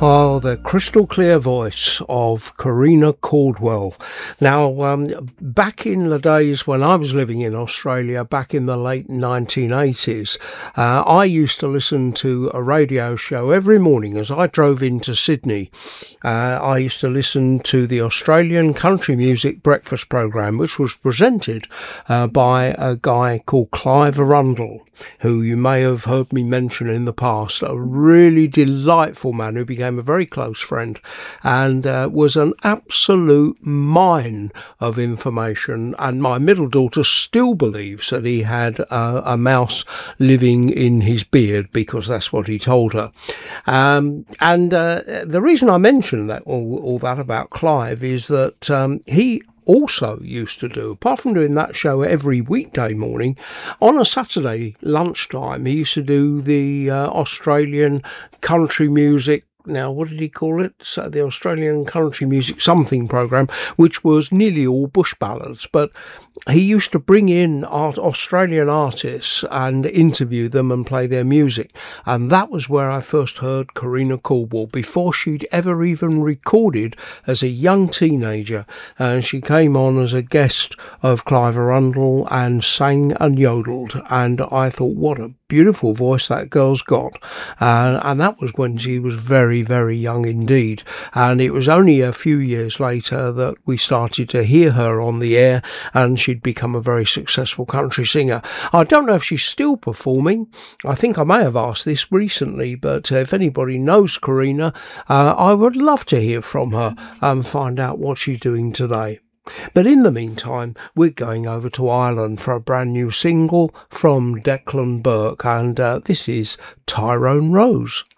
Oh, the crystal clear voice of Karina Caldwell. Now, back in the days when I was living in Australia, back in the late 1980s, I used to listen to a radio show every morning as I drove into Sydney. I used to listen to the Australian Country Music Breakfast Programme, which was presented by a guy called Clive Arundel, who you may have heard me mention in the past, a really delightful man who became a very close friend and was an absolute mine of information. And my middle daughter still believes that he had a mouse living in his beard, because that's what he told her. The reason I mention that all that about Clive is that he also used to do, apart from doing that show every weekday morning, on a Saturday lunchtime, he used to do the Australian country music. Now, what did he call it? So the Australian Country Music Something programme, which was nearly all bush ballads. But he used to bring in Australian artists and interview them and play their music. And that was where I first heard Karina Caldwell, before she'd ever even recorded as a young teenager. And she came on as a guest of Clive Arundel and sang and yodeled. And I thought, what a beautiful voice that girl's got. And that was when she was very, very young indeed. And it was only a few years later that we started to hear her on the air, and she'd become a very successful country singer. I don't know if she's still performing. I think I may have asked this recently, but if anybody knows Karina, I would love to hear from her and find out what she's doing today. But in the meantime, we're going over to Ireland for a brand new single from Declan Burke, and this is Tyrone Rose.